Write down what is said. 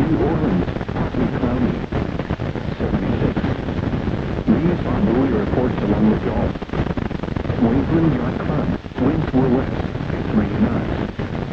New Orleans, partly cloudy. 76. These are buoy reports along the Gulf. Waveland Yacht Club, winds were west, 3 knots.